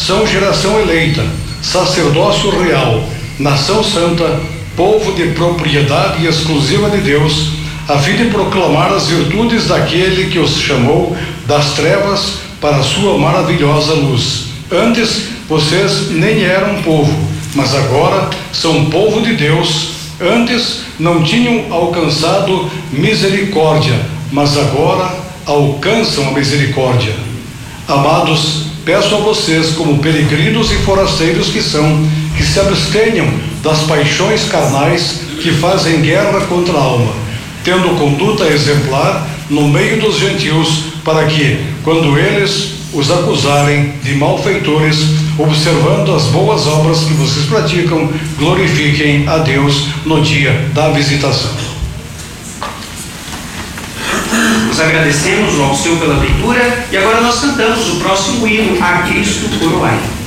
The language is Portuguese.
são geração eleita, sacerdócio real, nação santa, povo de propriedade exclusiva de Deus, a fim de proclamar as virtudes daquele que os chamou das trevas para a sua maravilhosa luz. Antes, vocês nem eram povo, mas agora são povo de Deus. Antes não tinham alcançado misericórdia, mas agora alcançam a misericórdia. Amados, peço a vocês, como peregrinos e forasteiros que são, que se abstenham das paixões carnais que fazem guerra contra a alma, tendo conduta exemplar no meio dos gentios, para que, quando eles os acusarem de malfeitores, observando as boas obras que vocês praticam, glorifiquem a Deus no dia da visitação. Nos agradecemos ao Senhor pela leitura e agora nós cantamos o próximo hino, A Cristo Coroai.